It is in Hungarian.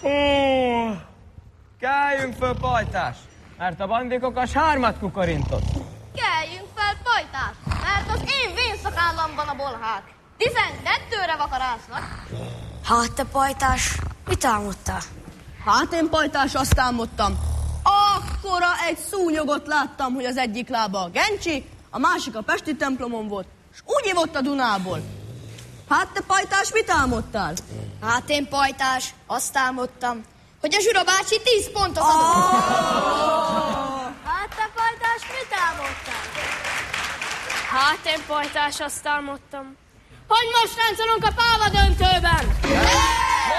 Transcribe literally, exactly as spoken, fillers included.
Ó, keljünk föl, pajtás, mert a bandikokas hármat kukorintott. Keljünk fel, pajtás, mert az én vénszakállamban a bolhák. Tizenkettőre vakarásznak. Hát te, pajtás, mit álmodtál? Hát én, pajtás, azt álmodtam. Akkora egy szúnyogot láttam, hogy az egyik lába a Gencsi, a másik a Pesti templomon volt, és úgy ivott a Dunából. Hát te, pajtás, mit álmodtál? Hát én, pajtás, azt álmodtam, hogy a Zsura bácsi tíz pontot adott. Oh! Hát te, pajtás, mit álmodtál? Hát én, pajtás, azt álmodtam, hogy most táncolunk a páva döntőben.